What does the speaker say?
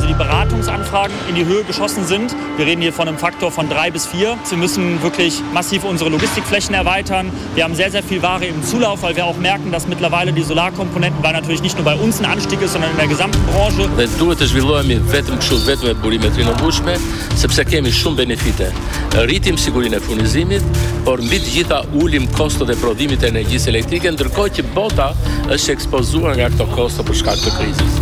die Beratungsanfragen in die Höhe geschossen sind. Wir reden hier von einem Faktor von 3 bis 4. Wir müssen wirklich massiv unsere Logistikflächen erweitern. Wir haben sehr, sehr viel Ware im Zulauf, weil wir auch merken, dass mittlerweile die Solarkomponenten, weil natürlich nicht nur bei uns ein Anstieg ist, sondern in der gesamten Branche. Duhet të zhvillohemi vetëm kështu, vetëm me burimet rinovueshme, sepse kemi shumë benefite. Rritim sigurinë e furnizimit, por mbi të gjitha ulim kostot e prodhimit të energjisë elektrike, ndërkohë që bota është ekspozuar nga këto kosto për shkak të krizës.